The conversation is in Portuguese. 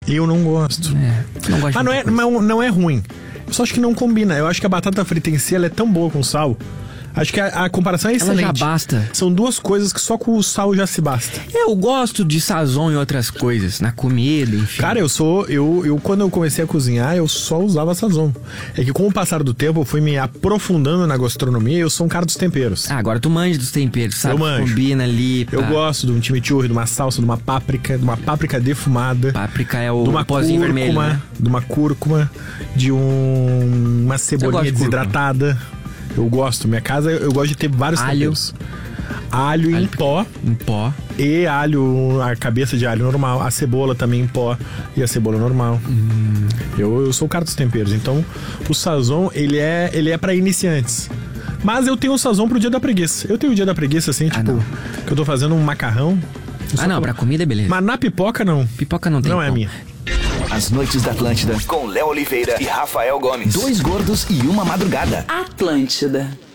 Eu não gosto. Não gosto. Mas não é ruim. Eu só acho que não combina. Eu acho que a batata frita em si, ela é tão boa com sal. Acho que a comparação é excelente. Ela já basta. São duas coisas que só com o sal já se basta. Eu gosto de sazon em outras coisas, na comida, enfim. Cara, eu quando eu comecei a cozinhar, eu só usava sazon. É que com o passar do tempo, eu fui me aprofundando na gastronomia e eu sou um cara dos temperos. Agora tu manja dos temperos, sabe? Eu manjo. Combina ali. Eu gosto de um chimichurri, de uma salsa, de uma páprica defumada. Páprica é o de uma pozinho vermelho, né? De uma cúrcuma, de uma cebolinha desidratada. Eu gosto, minha casa eu gosto de ter vários temperos. Alho em pó. Em pó. E alho, a cabeça de alho normal. A cebola também em pó. E a cebola normal. Eu sou o cara dos temperos. Então, o sazon, ele é pra iniciantes. Mas eu tenho o sazon pro dia da preguiça. Eu tenho o dia da preguiça, assim, tipo, que eu tô fazendo um macarrão. Pra comida é beleza. Mas na pipoca, não. Pipoca não tem. Não é a minha. As Noites da Atlântida, com Léo Oliveira e Rafael Gomes. 2 gordos e uma madrugada. Atlântida.